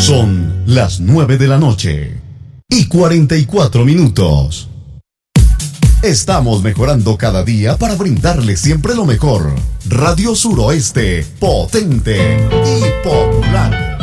Son las 9 de la noche y 44 minutos. Estamos mejorando cada día para brindarle siempre lo mejor. Radio Suroeste, potente y popular.